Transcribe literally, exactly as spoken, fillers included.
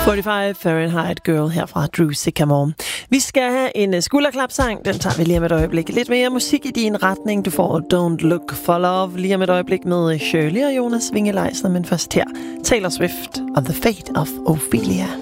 fyrre-fem Fahrenheit Girl her fra Drew Sycamore. Vi skal have en skulderklapsang. Den tager vi lige om et øjeblik. Lidt mere musik i din retning. Du får Don't Look for Love lige om et øjeblik med Shirley og Jonas Winge-Leisner. Men først her Taylor Swift og The Fate of Ophelia.